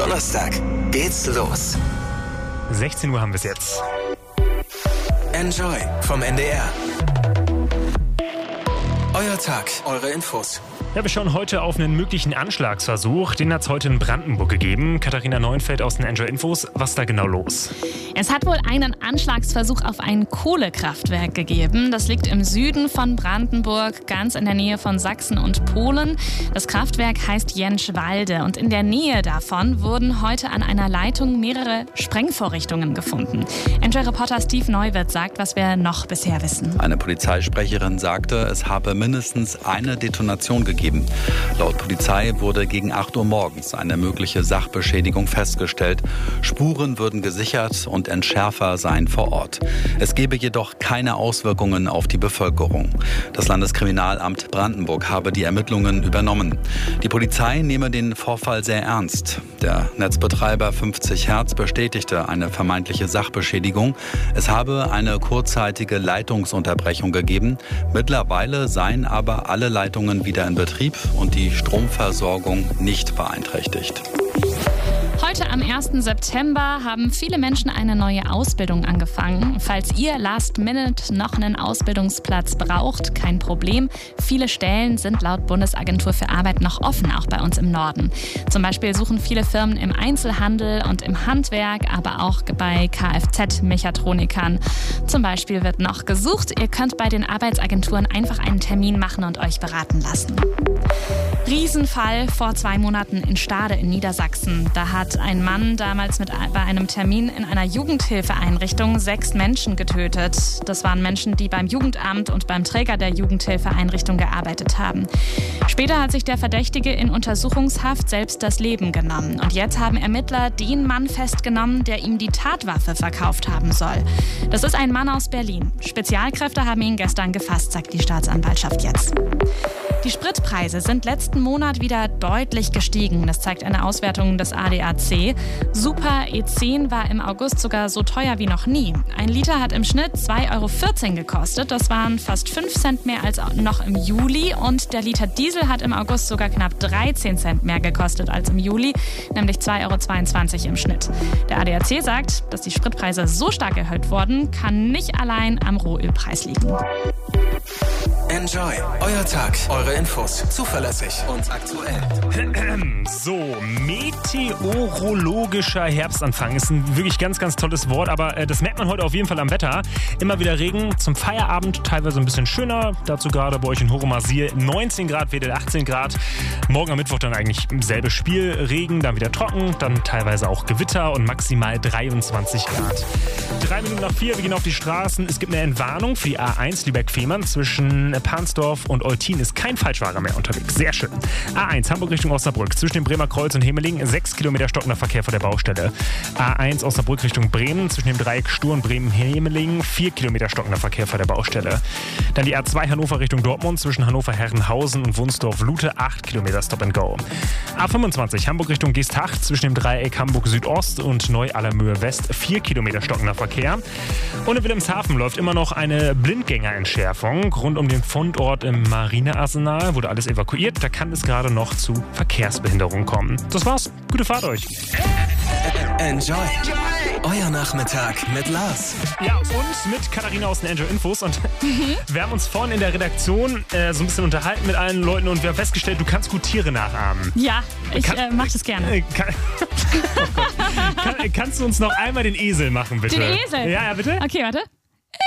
Donnerstag geht's los. 16 Uhr haben wir es jetzt. Enjoy vom NDR. Euer Tag, eure Infos. Ja, wir schauen heute auf einen möglichen Anschlagsversuch. Den hat es heute in Brandenburg gegeben. Katharina Neuenfeld aus den Enjoy Infos. Was ist da genau los? Es hat wohl einen Anschlagsversuch auf ein Kohlekraftwerk gegeben. Das liegt im Süden von Brandenburg, ganz in der Nähe von Sachsen und Polen. Das Kraftwerk heißt Jentschwalde und in der Nähe davon wurden heute an einer Leitung mehrere Sprengvorrichtungen gefunden. Enjoy-Reporter Steve Neuwirth sagt, was wir noch bisher wissen. Eine Polizeisprecherin sagte, es habe mindestens eine Detonation gegeben. Laut Polizei wurde gegen 8 Uhr morgens eine mögliche Sachbeschädigung festgestellt. Spuren würden gesichert und Entschärfer seien vor Ort. Es gebe jedoch keine Auswirkungen auf die Bevölkerung. Das Landeskriminalamt Brandenburg habe die Ermittlungen übernommen. Die Polizei nehme den Vorfall sehr ernst. Der Netzbetreiber 50 Hertz bestätigte eine vermeintliche Sachbeschädigung. Es habe eine kurzzeitige Leitungsunterbrechung gegeben. Mittlerweile seien aber alle Leitungen wieder in Betrieb und die Stromversorgung nicht beeinträchtigt. Heute am 1. September haben viele Menschen eine neue Ausbildung angefangen. Falls ihr last minute noch einen Ausbildungsplatz braucht, kein Problem. Viele Stellen sind laut Bundesagentur für Arbeit noch offen, auch bei uns im Norden. Zum Beispiel suchen viele Firmen im Einzelhandel und im Handwerk, aber auch bei Kfz-Mechatronikern. Zum Beispiel wird noch gesucht. Ihr könnt bei den Arbeitsagenturen einfach einen Termin machen und euch beraten lassen. Riesenfall vor 2 Monaten in Stade in Niedersachsen. Da hat ein Mann damals bei einem Termin in einer Jugendhilfeeinrichtung 6 Menschen getötet. Das waren Menschen, die beim Jugendamt und beim Träger der Jugendhilfeeinrichtung gearbeitet haben. Später hat sich der Verdächtige in Untersuchungshaft selbst das Leben genommen. Und jetzt haben Ermittler den Mann festgenommen, der ihm die Tatwaffe verkauft haben soll. Das ist ein Mann aus Berlin. Spezialkräfte haben ihn gestern gefasst, sagt die Staatsanwaltschaft jetzt. Die Spritpreise sind letzten Monat wieder deutlich gestiegen. Das zeigt eine Auswertung des ADAC. Super E10 war im August sogar so teuer wie noch nie. Ein Liter hat im Schnitt 2,14 € gekostet. Das waren fast 5 Cent mehr als noch im Juli. Und der Liter Diesel hat im August sogar knapp 13 Cent mehr gekostet als im Juli, nämlich 2,22 € im Schnitt. Der ADAC sagt, dass die Spritpreise so stark erhöht wurden, kann nicht allein am Rohölpreis liegen. Enjoy, euer Tag, eure Infos, zuverlässig und aktuell. So, meteorologischer Herbstanfang ist ein wirklich ganz, ganz tolles Wort, aber das merkt man heute auf jeden Fall am Wetter. Immer wieder Regen, zum Feierabend teilweise ein bisschen schöner. Dazu gerade bei euch in Horomasil 19 Grad, Wedel 18 Grad. Morgen am Mittwoch dann eigentlich selbe Spiel, Regen, dann wieder trocken, dann teilweise auch Gewitter und maximal 23 Grad. 3 Minuten nach 4, wir gehen auf die Straßen. Es gibt eine Entwarnung für die A1 Lübeck-Fehmarn. Zwischen Pansdorf und Eutin ist kein Falschfahrer mehr unterwegs. Sehr schön. A1 Hamburg Richtung Osnabrück. Zwischen dem Bremer Kreuz und Hemeling 6 Kilometer stockender Verkehr vor der Baustelle. A1 Osnabrück Richtung Bremen. Zwischen dem Dreieck Sturm, Bremen, Hemeling 4 Kilometer stockender Verkehr vor der Baustelle. Dann die A2 Hannover Richtung Dortmund. Zwischen Hannover Herrenhausen und Wunsdorf-Lute 8 Kilometer Stop and Go. A25 Hamburg Richtung Geesthacht. Zwischen dem Dreieck Hamburg Südost und Neu-Allermöhe West 4 Kilometer stockender Verkehr. Und in Wilhelmshaven läuft immer noch eine Blindgängerentschärfung. Rund um den Fundort im Marinearsenal wurde alles evakuiert. Da kann es gerade noch zu Verkehrsbehinderungen kommen. Das war's. Gute Fahrt euch. Enjoy, euer Nachmittag mit Lars. Ja, und mit Katharina aus den Enjoy Infos. Und wir haben uns vorhin in der Redaktion so ein bisschen unterhalten mit allen Leuten und wir haben festgestellt, du kannst gut Tiere nachahmen. Ja, ich mach das gerne. Kannst du uns noch einmal den Esel machen, bitte? Den Esel? Ja, bitte. Okay, warte.